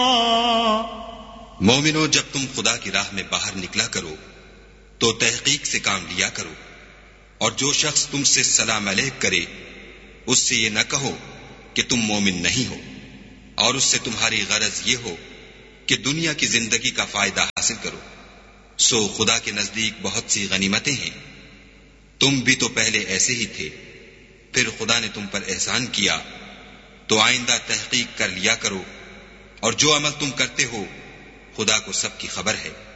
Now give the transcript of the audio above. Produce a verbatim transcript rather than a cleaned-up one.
मोमिनो, जब तुम खुदा की राह में बाहर निकला करो तो तहकीक से काम लिया करो, और जो शख्स तुमसे सलाम अलैक करे उससे ये न कहो कि तुम मोमिन नहीं हो, और उससे तुम्हारी गरज ये हो कि दुनिया की जिंदगी का फायदा हासिल करो। सो खुदा के नजदीक बहुत सी गनीमतें हैं। तुम भी तो पहले ऐसे ही थे, फिर खुदा ने तुम पर एहसान किया, तो आइंदा तहकीक कर लिया करो, और जो अमल तुम करते हो खुदा को सबकी खबर है।